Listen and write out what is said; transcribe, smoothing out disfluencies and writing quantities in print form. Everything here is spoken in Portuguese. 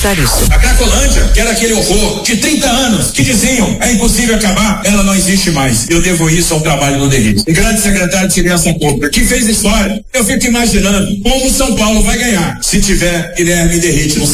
conquistar isso. A Cracolândia, que era aquele horror de 30 anos, que diziam é impossível acabar, ela não existe mais. Eu devo isso ao trabalho do Derrite. O grande secretário de Segurança Pública, que fez história. Eu fico imaginando como São Paulo vai ganhar se tiver Guilherme Derrite no